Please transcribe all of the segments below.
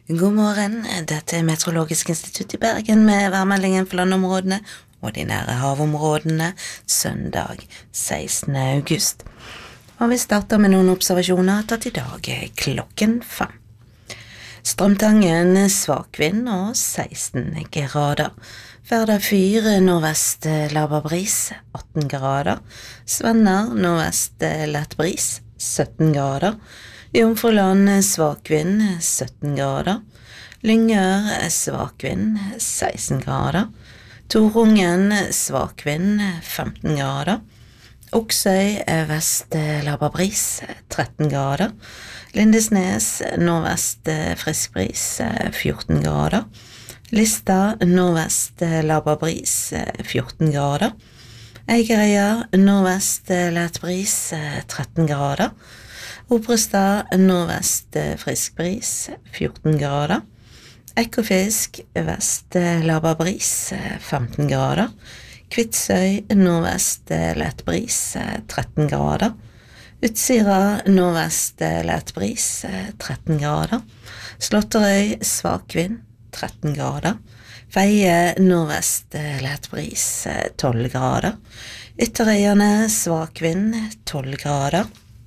God morgen, dette Meteorologisk institutt I Bergen med værmeldingen for landområdene og de nære havområdene søndag 16. august. Og vi starter med noen observasjoner tatt I dag klokken 5. Strømtangen svak vind og 16 grader. Førda 4 nordvest laber bris 18 grader. Svenner nordvest lett bris 17 grader. Jomfruland svak vind 17 grader. Lyngør svak vind 16 grader. Torungen svak vind 15 grader. Oksøy vest laber bris 13 grader. Lindesnes nordvest frisk bris 14 grader. Lista nordvest laber bris 14 grader. Eigerøya nordvest lett bris 13 grader. Obrestad nordvest frisk bris 14 grader. Ekofisk vest laber bris 15 grader. Kvitsøy nordvest lett bris 13 grader. Utsira nordvest lett bris 13 grader. Slåtterøy svak vind 13 grader. Veie nordvest lett bris 12 grader. Ytterøyene svak vind 12 grader.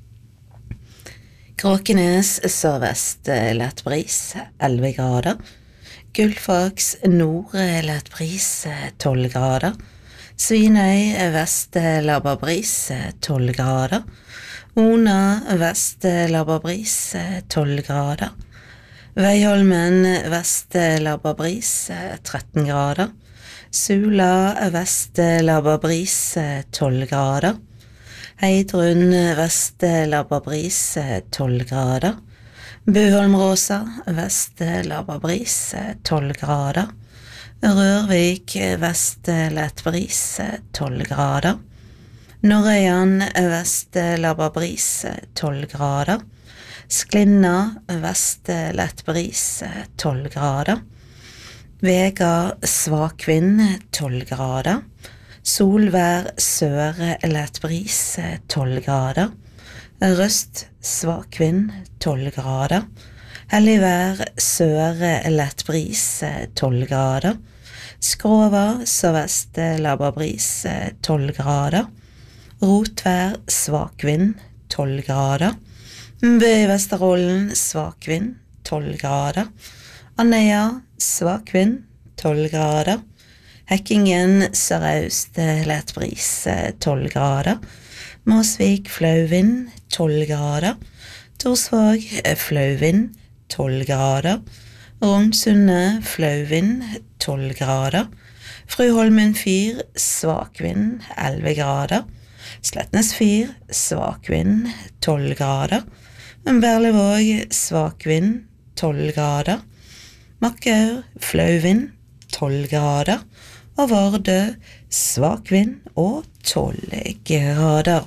Kråkenes sørvest lett bris 11 grader. Gullfaks nord lett bris 12 grader. Svinøy vest laber bris 12 grader. Ona vest laber bris 12 grader. Veiholmen vest laber bris 13 grader. Sula vest laber bris 12 grader. Heidrun vest laber bris 12 grader. Buholmråsa vest laber bris 12 grader. Rørvik vest lett bris 12 grader. Norrøyan vest laber bris 12 grader. Sklinna vest lett bris 12 grader. Vega svak vind 12 grader. Solvær sør lett bris 12 grader. Røst svak vind 12 grader. Helligvær sør lett bris 12 grader. Skrova sørvest laber bris 12 grader. Rotvær svak vind 12 grader. Bø I Vesterålen svak vind 12 grader. Andøya svak vind 12 grader. Hekkingen sørøst lett bris 12 grader. Måsvik flau vind 12 grader. Torsvåg flau vind 12 grader. Rognsundet flau vind 12 grader. Fruholmen 4 svak vind 11 grader. Slettnes 4 svak vind 12 grader. Berlevåg svak vind 12 grader. Makkaur flau vind 12 grader. Og Vardø svak vind og 12 grader.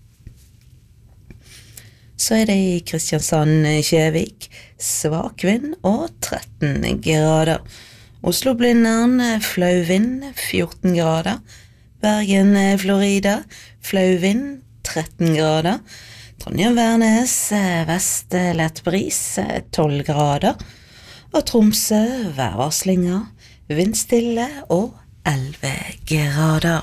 Så det I Kristiansand-Kjevik svak vind og 13 grader. Oslo-Blindern flau vind 14 grader. Bergen-Florida flau vind 13 grader. Trondheim-Værnes vest lett bris 12 grader. Og Tromsø værvarslinger vindstille og 11 grader.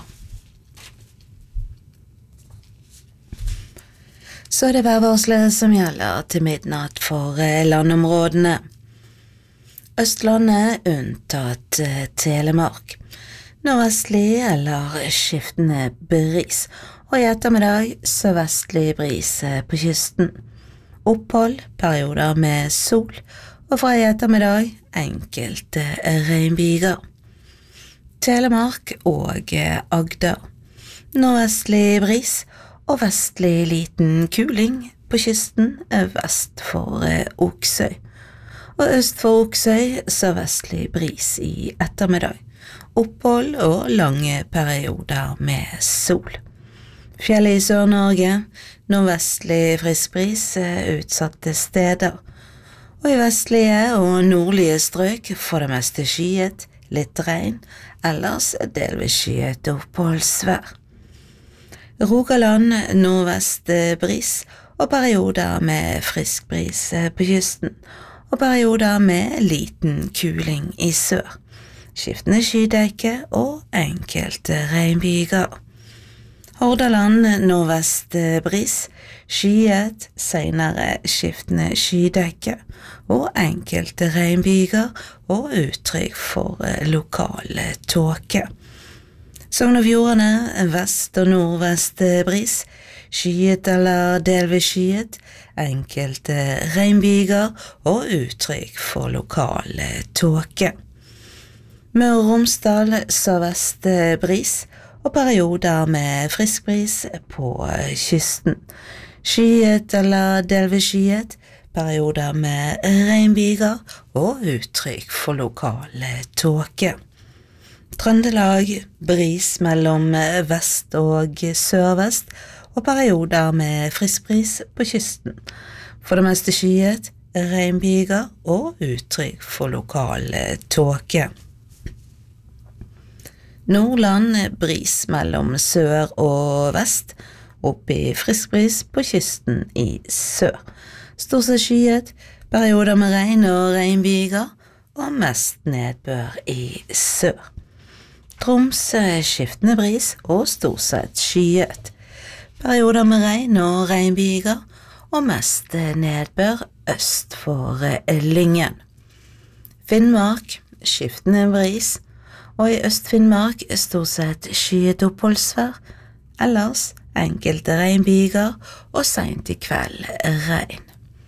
Så det værvarslet som gjelder til midnatt for landområdene. Østlandet unntatt Telemark. Nordvestlig eller skiftende bris, og I ettermiddag sørvestlig bris på kysten. Opphold, perioder med sol, og fra I ettermiddag enkelte regnbyger. Telemark og Agder. Nordvestlig bris og vestlig liten kuling på kysten vest for Oksøy. Og øst for Oksøy sørvestlig bris I ettermiddag. Opphold og lange perioder med sol. Fjellet I Sør-Norge, nordvestlig frisk bris utsatte steder. Og I vestlige og nordlige strøk for det meste skyet, litt regn, ellers delvis skyet oppholdsvær. Rogaland nordvest bris og perioder med frisk bris på kysten, og perioder med liten kuling i sør. Skiftende skydekke og enkelte regnbyger. Hordaland nordvest bris, skyet, senere skiftende skydekke og enkelte regnbyger og uttrykk for lokal tåke. Sogn og Fjordane vest og nordvest bris, skyet eller delvis skyet, enkelte regnbyger og uttrykk for lokal tåke. Møre og Romsdal sørvest bris og perioder med frisk bris på kysten. Skyet eller delvis skyet, perioder med regnbyger og uttrykk for lokal tåke. Trøndelag bris mellom vest og sørvest og perioder med frisk bris på kysten. For det meste skyet, regnbyger og uttrykk for lokal tåke. Nordland bris mellom sør og vest, opp i frisk bris på kysten i sør. Stort sett skyet, perioder med regn og regnbyger, og mest nedbør i sør. Troms skiftende bris og stort sett skyet. Perioder med regn og regnbyger, og mest nedbør øst for Lyngen. Finnmark skiftende bris, og i Øst-Finnmark stort sett skyet oppholdsvær, ellers enkelte regnbyger og sent i kveld regn.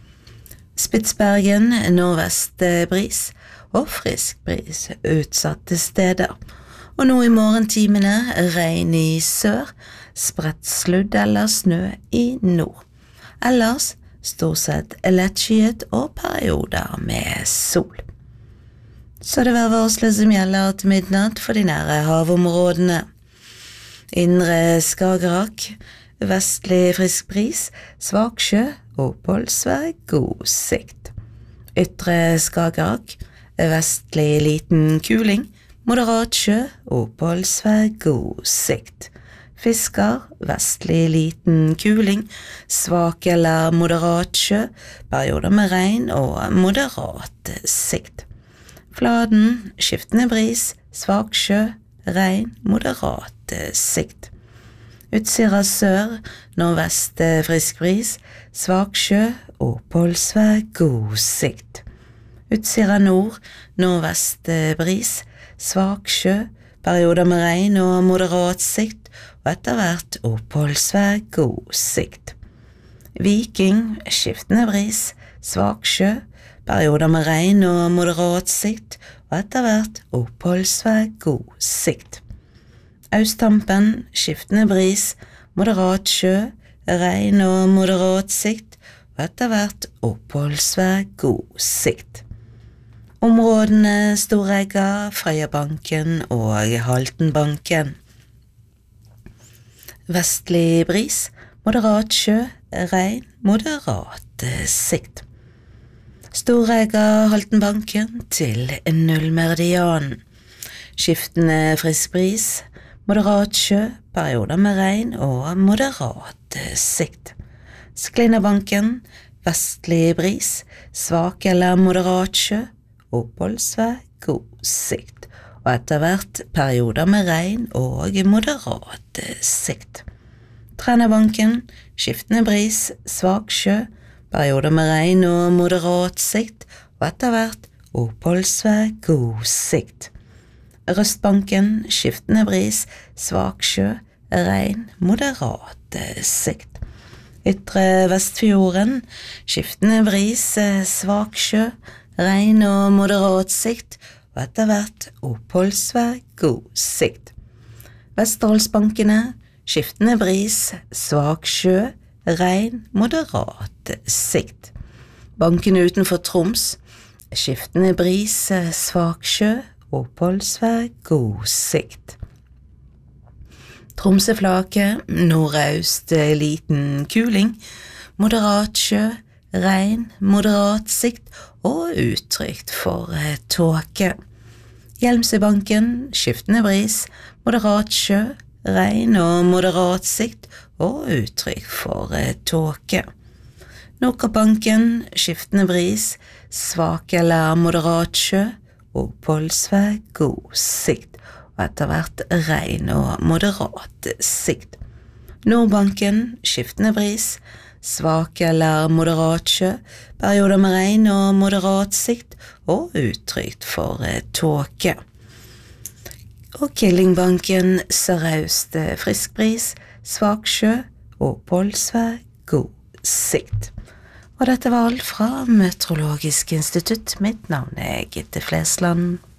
Spitsbergen nordvest bris og frisk bris utsatte steder, og nå i morgentimene regn i sør, spredt sludd eller snø i nord. Ellers stort sett lettskyet og perioder med sol. Så det værvarselet som gjelder til midnatt for de nære havområdene. Indre Skagerrak, vestlig frisk bris, svak sjø, oppholdsvær, god sikt. Ytre Skagerrak, vestlig liten kuling, moderat sjø, oppholdsvær, god sikt. Fisker, vestlig liten kuling, svak eller moderat sjø, perioder med regn og moderat sikt. Fladen, skiftende bris, svak sjø, regn, moderat sikt. Utsira sør, nordvest frisk bris, svak sjø, oppholdsvær, god sikt. Utsira nord, nordvest bris, svak sjø, perioder med regn og moderat sikt, og etter hvert oppholdsvær, god sikt. Viking, skiftende bris, svak sjø, perioder med regn og moderat sikt, og etter hvert oppholdsvær, god sikt. Austtampen, skiftende bris, moderat sjø, regn og moderat sikt, og etter hvert oppholdsvær, god sikt. Områdene Storegga, Frøyabanken og Haltenbanken. Vestlig bris, moderat sjø, regn, moderat sikt. Storegga, Haltenbanken til nullmeridian. Skiftende frisk bris, moderat sjø, perioder med regn og moderat sikt. Sklinnabanken, vestlig bris, svak eller moderat sjø, oppholdsvær, god sikt, og etter hvert perioder med regn og moderat sikt. Trænabanken, skiftende bris, svak sjø, perioder med regn og moderat sikt, og etter hvert oppholdsvær, god sikt. Røstbanken, skiftende bris, svak sjø, regn, moderat sikt. Ytre Vestfjorden, skiftende bris, svak sjø, regn og moderat sikt, og etter hvert oppholdsvær, god sikt. Vesterålsbankene, skiftende bris, svak sjø, regn, moderat sikt. Bankene utenfor Troms, skiftende bris, svak sjø, oppholdsvær, god sikt. Tromsøflaket, nordøst liten kuling, moderat sjø, regn, moderat sikt og utrygt for tåke. Hjelmsøbanken, skiftende bris, moderat sjø, regn og moderat sikt og uttrykk for tåke. Nordkappbanken, skiftende bris, svak eller moderat sjø, oppholdsvær, god sikt, og etter hvert regn og moderat sikt. Nordbanken, skiftende bris, svak eller moderat sjø, perioder med regn og moderat sikt, og utrygt for tåke. Og Killingbanken, sørøst, frisk bris, svak sjø, oppholdsvær, god sikt. Og dette var alt fra Meteorologisk institutt. Mitt navn er Gitte Flesland.